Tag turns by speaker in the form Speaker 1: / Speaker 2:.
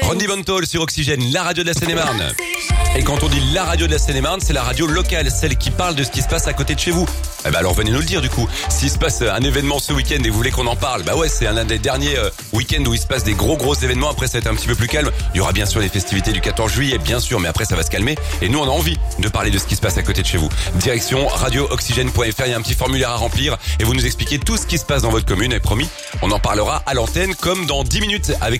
Speaker 1: Randy Bantol sur Oxygène, la radio de la Seine-et-Marne. Et quand on dit la radio de la Seine-et-Marne, c'est la radio locale, celle qui parle de ce qui se passe à côté de chez vous. Eh ben alors venez nous le dire du coup. S'il se passe un événement ce week-end et vous voulez qu'on en parle, bah ouais, c'est un des derniers week-ends où il se passe des gros événements. Après ça va être un petit peu plus calme. Il y aura bien sûr les festivités du 14 juillet, bien sûr, mais après ça va se calmer. Et nous on a envie de parler de ce qui se passe à côté de chez vous. Direction radio-oxygène.fr, il y a un petit formulaire à remplir et vous nous expliquez tout ce qui se passe dans votre commune. Et promis, on en parlera à l'antenne comme dans 10 minutes avec